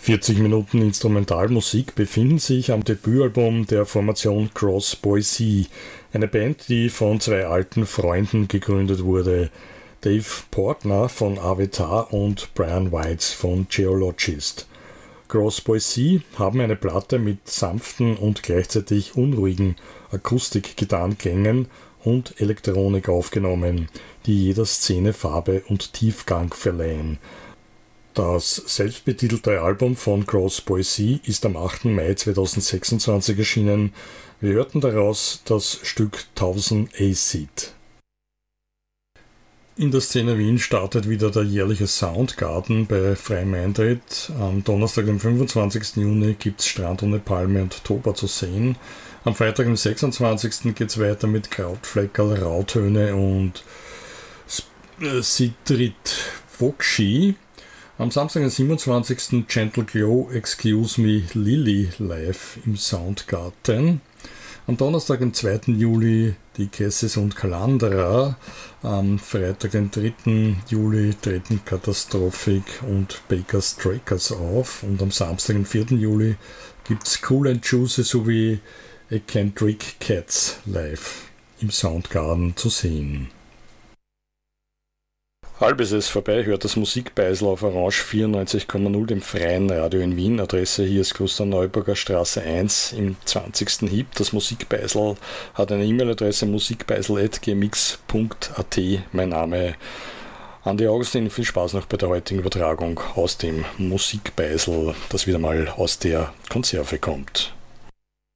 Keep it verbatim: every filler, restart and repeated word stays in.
vierzig Minuten Instrumentalmusik befinden sich am Debütalbum der Formation Cross Boise, eine Band, die von zwei alten Freunden gegründet wurde, Dave Portner von Avatar und Brian Weitz von Geologist. Cross Boise haben eine Platte mit sanften und gleichzeitig unruhigen Akustik-Gitarrengängen und Elektronik aufgenommen, die jeder Szene Farbe und Tiefgang verleihen. Das selbstbetitelte Album von Cross Boise ist am achten Mai zweitausendsechsundzwanzig erschienen. Wir hörten daraus das Stück tausend Acid. In der Szene Wien startet wieder der jährliche Soundgarden bei freiem Eintritt. Am Donnerstag, dem fünfundzwanzigsten Juni, gibt es Strand ohne Palme und Toba zu sehen. Am Freitag, dem sechsundzwanzigsten geht es weiter mit Krautfleckerl, Rautöne und Sidrit Vokshi. Am Samstag, den siebenundzwanzigsten Gentle Glow, Excuse Me, Lily live im Soundgarten. Am Donnerstag, den zweiten Juli, die Cassis und Kalandra. Am Freitag, den dritten Juli, treten Katastrophic und Baker's Trackers auf. Und am Samstag, den vierten Juli, gibt es Cool and Juicy sowie Eccentric Cats live im Soundgarden zu sehen. Halb ist es vorbei, hört das Musikbeisel auf Orange vierundneunzig Komma null, dem freien Radio in Wien. Adresse hier ist Klosterneuburger Straße eins im zwanzigsten Hieb. Das Musikbeisel hat eine E-Mail-Adresse musikbeisel at gmx punkt at. Mein Name Andi Augustin. Viel Spaß noch bei der heutigen Übertragung aus dem Musikbeisel, das wieder mal aus der Konserve kommt.